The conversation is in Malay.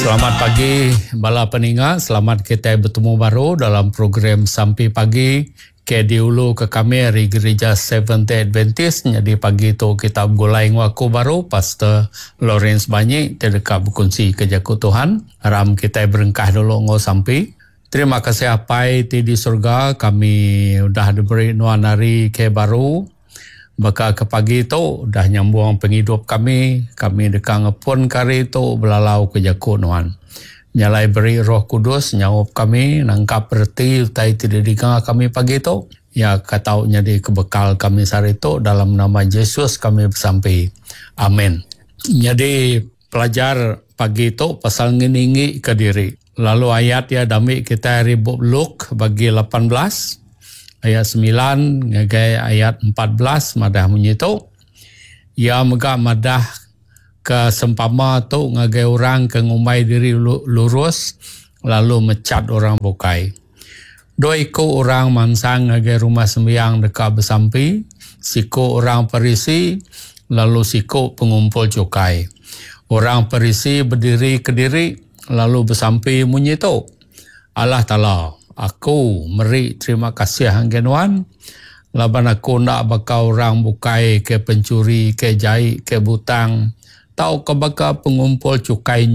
Selamat pagi bala peningat, selamat kita bertemu baru dalam program Sampai Pagi ke diulu ke kami dari Gereja Seventh-day Adventist. Jadi pagi itu kita bergulai waku baru Pastor Lawrence Banyi terdekat berkongsi kejaku Tuhan. Haram kita berengkah dulu ngau sampai. Terima kasih apai di surga kami udah diberi nuanari ke baru. Baka ke pagi itu dah nyambung penghidup kami dekat ngepun kari itu belalau ke jaku nuan. Nyalai beri Roh Kudus nyawap kami nangkap berti utai tidak digang kami pagi itu. Ya katau jadi kebekal kami sehari itu dalam nama Yesus kami bersampai. Amin. Jadi pelajar pagi itu pasal nginingi ke diri. Lalu ayat ya dami kita ribut Luk bagi 18. Ayat 9 ngagai ayat 14 madah menyitu. Ya megak madah ke sempama tu ngagai orang ke ngumai diri lurus lalu mecat orang bukai. Doi ko orang mansang ngagai rumah sembiang dekat bersampi, siko orang Parisi lalu siko pengumpul cukai. Orang Parisi berdiri ke diri lalu bersampi menyitu. Allah Ta'ala, aku meri terima kasih hanggenuan. Laban aku nak bakal orang bukai ke pencuri, ke jahit, ke butang. Tahu ke bakal pengumpul cukai